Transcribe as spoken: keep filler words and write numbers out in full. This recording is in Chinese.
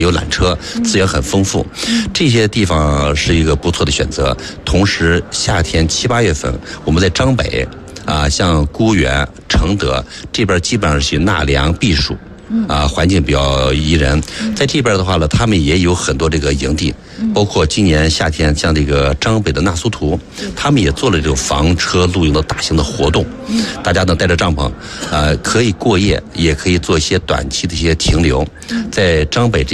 有缆车，资源很丰富，这些地方是一个不错的选择。同时，夏天七八月份，我们在张北啊，像沽源、承德这边基本上是纳凉避暑。啊，环境比较宜人，在这边的话呢，他们也有很多这个营地，包括今年夏天像这个张北的纳苏图，他们也做了这种房车露营的大型的活动，大家呢带着帐篷，呃，可以过夜，也可以做一些短期的一些停留，在张北这